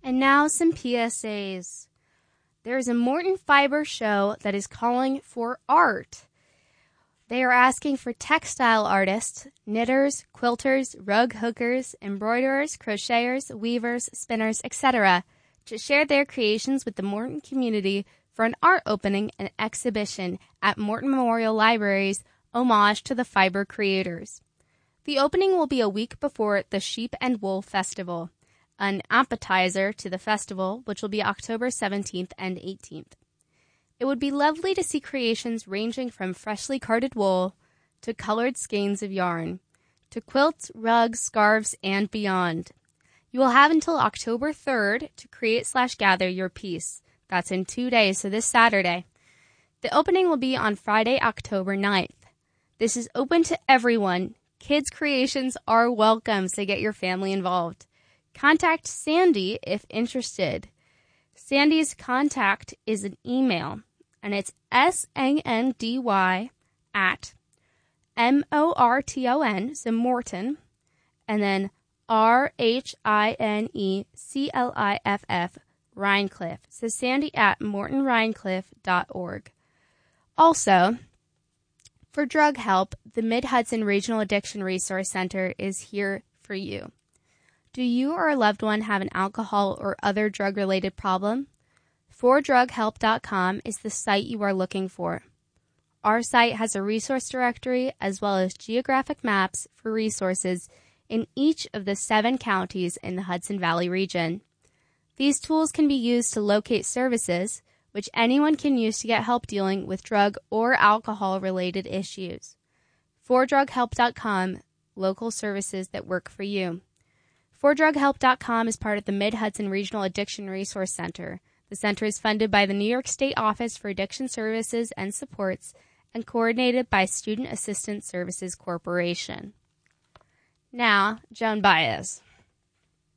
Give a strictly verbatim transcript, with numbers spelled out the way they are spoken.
And now some P S As. There is a Morton Fiber show that is calling for art. They are asking for textile artists, knitters, quilters, rug hookers, embroiderers, crocheters, weavers, spinners, et cetera to share their creations with the Morton community for an art opening and exhibition at Morton Memorial Library's Homage to the Fiber Creators. The opening will be a week before the Sheep and Wool Festival, an appetizer to the festival, which will be October seventeenth and eighteenth. It would be lovely to see creations ranging from freshly carded wool to colored skeins of yarn, to quilts, rugs, scarves, and beyond. You will have until October third to create slash gather your piece. That's in two days, so this Saturday. The opening will be on Friday, October ninth. This is open to everyone. Kids' creations are welcome, so get your family involved. Contact Sandy if interested. Sandy's contact is an email, and it's S A N D Y at M O R T O N, so Morton, and then R H I N E C L I F F, Rhinecliff. So Sandy at morton rhinecliff dot org. Also, for drug help, the Mid-Hudson Regional Addiction Resource Center is here for you. Do you or a loved one have an alcohol or other drug-related problem? for drug help dot com is the site you are looking for. Our site has a resource directory as well as geographic maps for resources in each of the seven counties in the Hudson Valley region. These tools can be used to locate services, which anyone can use to get help dealing with drug or alcohol-related issues. for drug help dot com, local services that work for you. for drug help dot com is part of the Mid-Hudson Regional Addiction Resource Center. The center is funded by the New York State Office for Addiction Services and Supports and coordinated by Student Assistance Services Corporation. Now, Joan Baez.